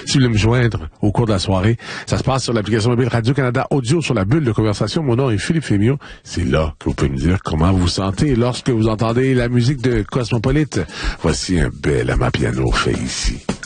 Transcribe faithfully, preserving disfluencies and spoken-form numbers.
Si vous voulez me joindre au cours de la soirée, ça se passe sur l'application mobile Radio-Canada Audio sur la bulle de conversation. Mon nom est Philippe Fémiot. C'est là que vous pouvez me dire comment vous vous sentez lorsque vous entendez la musique de Cosmopolite. Voici un bel amapiano fait ici.